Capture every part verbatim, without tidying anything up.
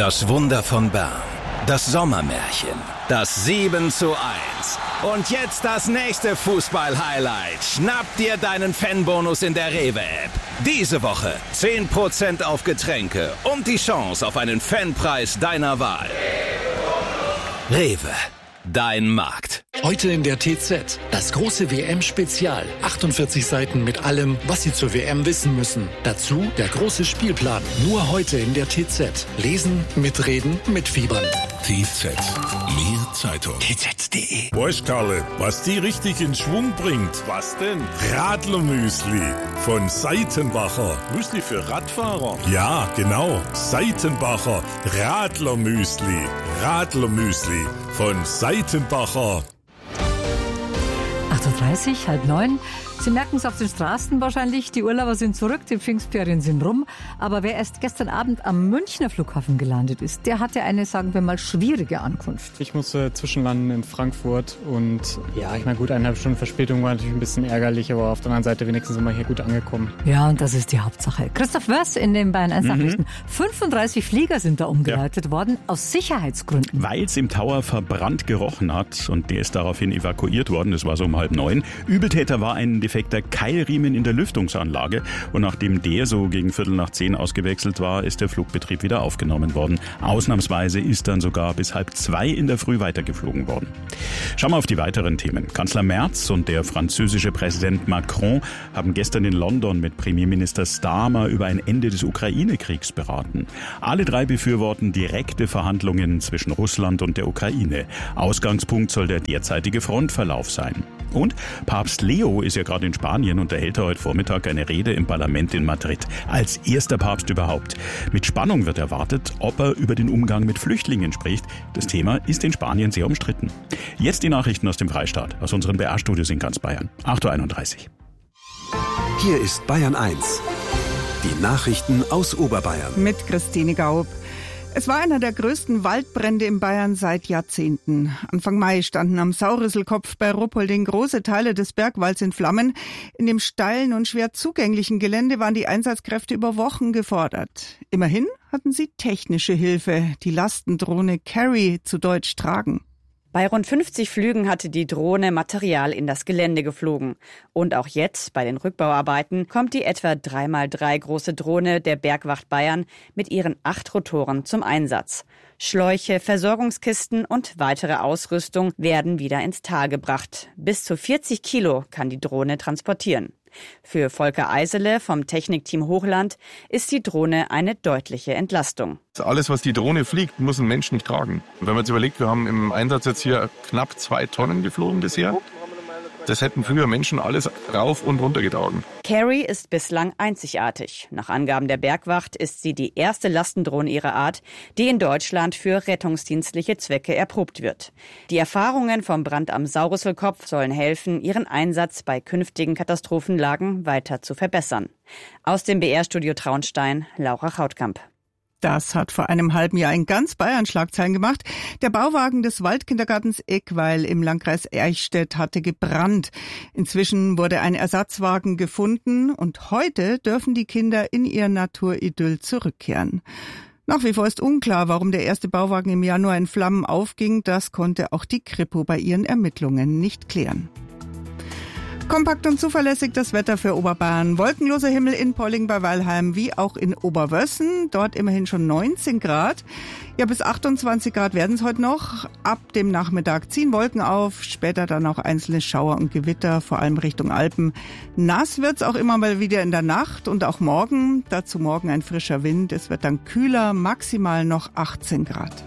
Das Wunder von Bern. Das Sommermärchen. Das sieben zu eins. Und jetzt das nächste Fußball-Highlight. Schnapp dir deinen Fanbonus in der Rewe-App. Diese Woche zehn Prozent auf Getränke und die Chance auf einen Fanpreis deiner Wahl. Rewe. Dein Markt. Heute in der T Z. Das große W M-Spezial. achtundvierzig Seiten mit allem, was Sie zur W M wissen müssen. Dazu der große Spielplan. Nur heute in der T Z. Lesen, mitreden, mitfiebern. T Z. Mehr Zeitung. T Z punkt de. Weißt Karle, was die richtig in Schwung bringt? Was denn? Radlermüsli von Seitenbacher. Müsli für Radfahrer? Ja, genau. Seitenbacher Radlermüsli. Radlermüsli von Seitenbacher. acht Uhr dreißig, halb neun. Sie merken es auf den Straßen wahrscheinlich, die Urlauber sind zurück, die Pfingstferien sind rum. Aber wer erst gestern Abend am Münchner Flughafen gelandet ist, der hatte eine, sagen wir mal, schwierige Ankunft. Ich musste zwischenlanden in Frankfurt und ja, ich meine gut, eineinhalb Stunden Verspätung war natürlich ein bisschen ärgerlich, aber auf der anderen Seite wenigstens sind wir hier gut angekommen. Ja, und das ist die Hauptsache. Christoph Wörs in den Bayern eins Nachrichten. Mhm. fünfunddreißig Flieger sind da umgeleitet ja. worden, aus Sicherheitsgründen. Weil es im Tower verbrannt gerochen hat und der ist daraufhin evakuiert worden, das war so um halb neun. Übeltäter war ein defekter Keilriemen in der Lüftungsanlage und nachdem der so gegen Viertel nach zehn ausgewechselt war, ist der Flugbetrieb wieder aufgenommen worden. Ausnahmsweise ist dann sogar bis halb zwei in der Früh weitergeflogen worden. Schauen wir auf die weiteren Themen. Kanzler Merz und der französische Präsident Macron haben gestern in London mit Premierminister Starmer über ein Ende des Ukraine-Kriegs beraten. Alle drei befürworten direkte Verhandlungen zwischen Russland und der Ukraine. Ausgangspunkt soll der derzeitige Frontverlauf sein. Und Papst Leo ist ja gerade in Spanien und da hält er heute Vormittag eine Rede im Parlament in Madrid. Als erster Papst überhaupt. Mit Spannung wird erwartet, ob er über den Umgang mit Flüchtlingen spricht. Das Thema ist in Spanien sehr umstritten. Jetzt die Nachrichten aus dem Freistaat, aus unseren B R-Studios in ganz Bayern. acht Uhr einunddreißig. Hier ist Bayern eins. Die Nachrichten aus Oberbayern. Mit Christine Gaub. Es war einer der größten Waldbrände in Bayern seit Jahrzehnten. Anfang Mai standen am Saurisselkopf bei Ruppolding große Teile des Bergwalds in Flammen. In dem steilen und schwer zugänglichen Gelände waren die Einsatzkräfte über Wochen gefordert. Immerhin hatten sie technische Hilfe, die Lastendrohne Carry, zu Deutsch Tragen. Bei rund fünfzig Flügen hatte die Drohne Material in das Gelände geflogen. Und auch jetzt, bei den Rückbauarbeiten, kommt die etwa drei mal drei große Drohne der Bergwacht Bayern mit ihren acht Rotoren zum Einsatz. Schläuche, Versorgungskisten und weitere Ausrüstung werden wieder ins Tal gebracht. Bis zu vierzig Kilo kann die Drohne transportieren. Für Volker Eisele vom Technikteam Hochland ist die Drohne eine deutliche Entlastung. Alles, was die Drohne fliegt, muss ein Mensch nicht tragen. Wenn man jetzt überlegt, wir haben im Einsatz jetzt hier knapp zwei Tonnen geflogen bisher. Das hätten früher Menschen alles rauf und runter getragen. Carry ist bislang einzigartig. Nach Angaben der Bergwacht ist sie die erste Lastendrohne ihrer Art, die in Deutschland für rettungsdienstliche Zwecke erprobt wird. Die Erfahrungen vom Brand am Saurisselkopf sollen helfen, ihren Einsatz bei künftigen Katastrophenlagen weiter zu verbessern. Aus dem B R-Studio Traunstein, Laura Chautkamp. Das hat vor einem halben Jahr in ganz Bayern Schlagzeilen gemacht. Der Bauwagen des Waldkindergartens Eckweil im Landkreis Eichstätt hatte gebrannt. Inzwischen wurde ein Ersatzwagen gefunden und heute dürfen die Kinder in ihr Naturidyll zurückkehren. Nach wie vor ist unklar, warum der erste Bauwagen im Januar in Flammen aufging. Das konnte auch die Kripo bei ihren Ermittlungen nicht klären. Kompakt und zuverlässig das Wetter für Oberbayern. Wolkenloser Himmel in Polling bei Weilheim wie auch in Oberwössen. Dort immerhin schon neunzehn Grad. Ja, bis achtundzwanzig Grad werden es heute noch. Ab dem Nachmittag ziehen Wolken auf, später dann auch einzelne Schauer und Gewitter, vor allem Richtung Alpen. Nass wird's auch immer mal wieder in der Nacht und auch morgen. Dazu morgen ein frischer Wind. Es wird dann kühler, maximal noch achtzehn Grad.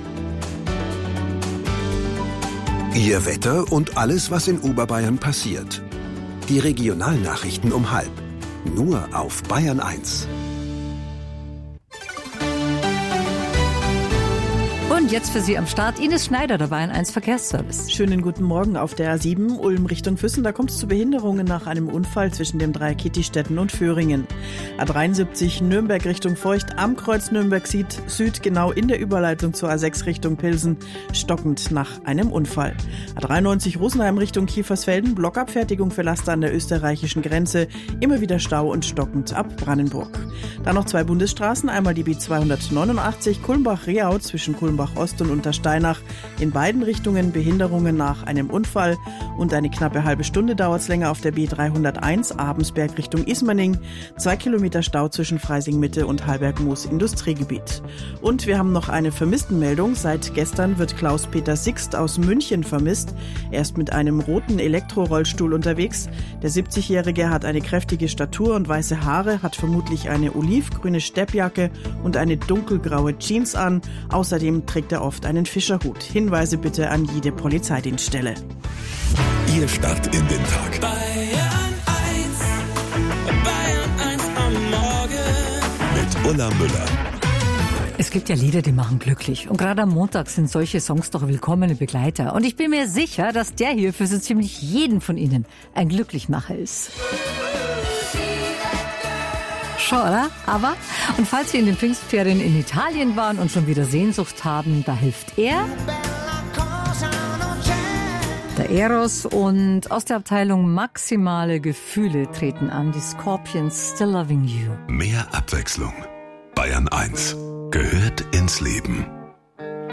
Ihr Wetter und alles, was in Oberbayern passiert. Die Regionalnachrichten um halb. Nur auf Bayern eins. Und jetzt für Sie am Start Ines Schneider, der Bayern eins Verkehrsservice. Schönen guten Morgen auf der A sieben, Ulm Richtung Füssen. Da kommt es zu Behinderungen nach einem Unfall zwischen dem Dreieck Kittistetten und Föhringen. A dreiundsiebzig Nürnberg Richtung Feucht am Kreuz Nürnberg Süd, genau in der Überleitung zur A sechs Richtung Pilsen, stockend nach einem Unfall. A dreiundneunzig Rosenheim Richtung Kiefersfelden, Blockabfertigung für Laster an der österreichischen Grenze, immer wieder Stau und stockend ab Brandenburg. Dann noch zwei Bundesstraßen, einmal die B zweihundertneunundachtzig Kulmbach-Rehau zwischen Kulmbach Ost und Untersteinach. In beiden Richtungen Behinderungen nach einem Unfall und eine knappe halbe Stunde dauert es länger auf der B dreihunderteins Abensberg Richtung Ismaning. Zwei Kilometer Stau zwischen Freising-Mitte und Halberg-Moos Industriegebiet. Und wir haben noch eine Vermisstenmeldung. Seit gestern wird Klaus-Peter Sixt aus München vermisst. Er ist mit einem roten Elektrorollstuhl unterwegs. Der siebzigjährige hat eine kräftige Statur und weiße Haare, hat vermutlich eine olivgrüne Steppjacke und eine dunkelgraue Jeans an. Außerdem trägt er oft einen Fischerhut. Hinweise bitte an jede Polizeidienststelle. Ihr Start in den Tag. Bayern eins, Bayern eins am Morgen. Mit Ulla Müller. Es gibt ja Lieder, die machen glücklich. Und gerade am Montag sind solche Songs doch willkommene Begleiter. Und ich bin mir sicher, dass der hier für so ziemlich jeden von Ihnen ein Glücklichmacher ist. Schon, oder? Aber, und falls Sie in den Pfingstferien in Italien waren und schon wieder Sehnsucht haben, da hilft er, der Eros, und aus der Abteilung Maximale Gefühle treten an, die Scorpions, Still Loving You. Mehr Abwechslung. Bayern eins gehört ins Leben.